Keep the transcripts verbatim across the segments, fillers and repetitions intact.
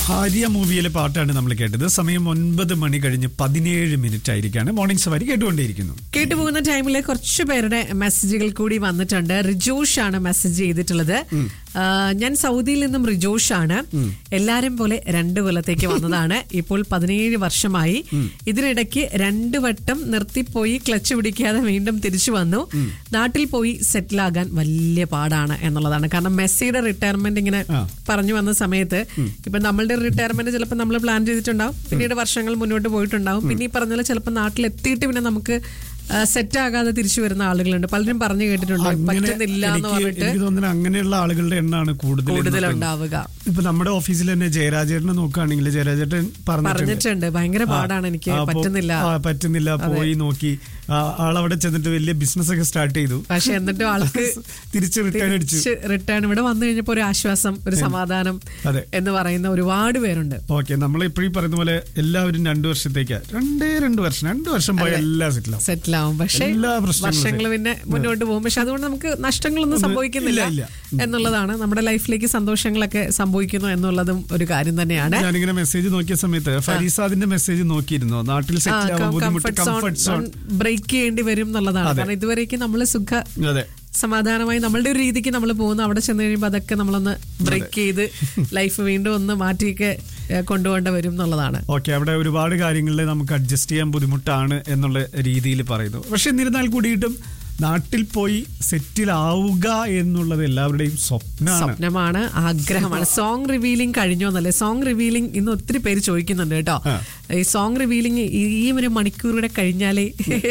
ഭാര്യ മൂവിയിലെ പാട്ടാണ് നമ്മൾ കേട്ടത്. സമയം ഒൻപത് മണി കഴിഞ്ഞ് പതിനേഴ് മിനിറ്റ് ആയിരിക്കാണ്. മോർണിംഗ് സവാരി കേട്ടുകൊണ്ടേയിരിക്കുന്നു. കേട്ടുപോകുന്ന ടൈമില് കുറച്ചു പേരുടെ മെസ്സേജുകൾ കൂടി വന്നിട്ടുണ്ട്. റിജോഷ് ആണ് മെസ്സേജ് ചെയ്തിട്ടുള്ളത്. ഞാൻ സൗദിയിൽ നിന്നും റിജോഷ് ആണ്. എല്ലാരും പോലെ രണ്ടു കൊല്ലത്തേക്ക് വന്നതാണ്. ഇപ്പോൾ പതിനേഴ് വർഷമായി. ഇതിനിടയ്ക്ക് രണ്ടു വട്ടം നിർത്തിപ്പോയി ക്ലച്ച് പിടിക്കാതെ വീണ്ടും തിരിച്ചു വന്നു. നാട്ടിൽ പോയി സെറ്റിൽ ആകാൻ വലിയ പാടാണ് എന്നുള്ളതാണ്. കാരണം മെസ്സിയുടെ റിട്ടയർമെന്റ് ഇങ്ങനെ പറഞ്ഞു വന്ന സമയത്ത് ഇപ്പൊ നമ്മളുടെ റിട്ടയർമെന്റ് ചിലപ്പോൾ നമ്മൾ പ്ലാൻ ചെയ്തിട്ടുണ്ടാവും, പിന്നീട് വർഷങ്ങൾ മുന്നോട്ട് പോയിട്ടുണ്ടാവും. പിന്നെ ഈ പറഞ്ഞ ചിലപ്പോൾ നാട്ടിൽ എത്തിയിട്ട് പിന്നെ നമുക്ക് സെറ്റ് ആകാതെ തിരിച്ചു വരുന്ന ആളുകളുണ്ട്. പലരും പറഞ്ഞു കേട്ടിട്ടുണ്ട് പറ്റുന്നില്ല എന്ന് പറഞ്ഞിട്ട്. എനിക്ക് തോന്നുന്നു അങ്ങനെയുള്ള ആളുകളുടെ എണ്ണമാണ് കൂടുതൽ കൂടുതൽ ഉണ്ടാവുക. ഇപ്പൊ നമ്മുടെ ഓഫീസിൽ തന്നെ ജയരാജേട്ടനെ നോക്കുകയാണെങ്കിൽ ജയരാജേട്ടൻ പറഞ്ഞിട്ടുണ്ട് ഭയങ്കര പാടാണ്, എനിക്ക് പറ്റുന്നില്ല പറ്റുന്നില്ല പോയി നോക്കി ആളവിടെ ചെന്നിട്ട് വലിയ ബിസിനസ് ഒക്കെ സ്റ്റാർട്ട് ചെയ്തു. പക്ഷെ എന്നിട്ടും ആൾക്ക് തിരിച്ച് റിട്ടേൺ അടിച്ചു. റിട്ടേൺ ഇവിടെ വന്നു കഴിഞ്ഞപ്പോ ഒരു ആശ്വാസം, ഒരു സമാധാനം എന്ന് പറയുന്ന ഒരുപാട് പേരുണ്ട്. ഓക്കെ, നമ്മൾ ഇപ്പോഴും പറയുന്ന പോലെ എല്ലാവരും രണ്ടു വർഷത്തേക്ക് രണ്ടേ രണ്ട് വർഷം രണ്ടു വർഷം പോയ എല്ലാം സെറ്റിൽ ആവും സെറ്റിൽ ആവും പക്ഷെ വർഷങ്ങൾ പിന്നെ മുന്നോട്ട് പോകും. പക്ഷെ അതുകൊണ്ട് നമുക്ക് നഷ്ടങ്ങളൊന്നും സംഭവിക്കുന്നില്ല എന്നുള്ളതാണ്. നമ്മുടെ ലൈഫിലേക്ക് സന്തോഷങ്ങളൊക്കെ സംഭവിക്കുന്നു എന്നുള്ളതും ഒരു കാര്യം തന്നെയാണ്. ഞാനിങ്ങനെ മെസ്സേജ് നോക്കിയ സമയത്ത് ഫരീസാദിന്റെ മെസ്സേജ് നോക്കിയിരുന്നു. നാട്ടിൽ സെറ്റിൽ ആവാൻ ബുദ്ധിമുട്ട്, കംഫർട്ട് സോൺ ബ്രേക്ക് ചെയ്യേണ്ടി വരും എന്നുള്ളതാണ്. കാരണം ഇതുവരേക്കും നമ്മള് സുഖ സമാധാനമായി നമ്മളുടെ ഒരു രീതിക്ക് നമ്മൾ പോകുന്നു. അവിടെ ചെന്ന് കഴിയുമ്പോൾ അതൊക്കെ നമ്മളൊന്ന് ബ്രേക്ക് ചെയ്ത് ലൈഫ് വീണ്ടും ഒന്ന് മാറ്റിയൊക്കെ കൊണ്ടുപോകേണ്ട വരും എന്നുള്ളതാണ്. ഓക്കെ, അവിടെ ഒരുപാട് കാര്യങ്ങളിൽ നമുക്ക് അഡ്ജസ്റ്റ് ചെയ്യാൻ ബുദ്ധിമുട്ടാണ് എന്നുള്ള രീതിയിൽ പറയുന്നു. പക്ഷെ എന്നിരുന്നാൽ കൂടിയിട്ടും നാട്ടിൽ പോയി സെറ്റിൽ ആവുക എന്നുള്ളത് എല്ലാവരുടെയും സ്വപ്നമാണ്, സ്വപ്നമാണ്, ആഗ്രഹമാണ്. സോങ് റിവീലിംഗ് കഴിഞ്ഞോ എന്നല്ലേ? സോങ് റിവീലിംഗ് ഇന്ന് ഒത്തിരി പേര് ചോദിക്കുന്നുണ്ട് കേട്ടോ. ഈ സോങ് റിവീലിംഗ് ഈ ഒരു മണിക്കൂറുടെ കഴിഞ്ഞാലേ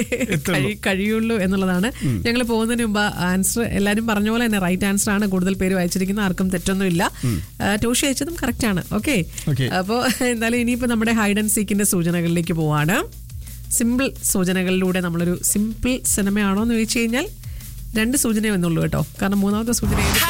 കഴിയുള്ളൂ എന്നുള്ളതാണ്. ഞങ്ങൾ പോകുന്നതിന് മുമ്പ് ആൻസർ എല്ലാവരും പറഞ്ഞ പോലെ തന്നെ റൈറ്റ് ആൻസർ ആണ് കൂടുതൽ പേര് വായിച്ചിരിക്കുന്നത്. ആർക്കും തെറ്റൊന്നും ഇല്ല. ടോഷി അയച്ചതും കറക്റ്റ് ആണ്. ഓക്കെ, അപ്പോൾ എന്തായാലും ഇനിയിപ്പോ നമ്മുടെ ഹൈഡ് ആൻഡ് സീക്കിന്റെ സൂചനകളിലേക്ക് പോവാണ്. സിമ്പിൾ സൂചനകളിലൂടെ നമ്മളൊരു സിമ്പിൾ സിനിമയാണോ എന്ന് ചോദിച്ചു കഴിഞ്ഞാൽ രണ്ട് സൂചനയേ വന്നുള്ളൂ കേട്ടോ. കാരണം മൂന്നാമത്തെ സൂചന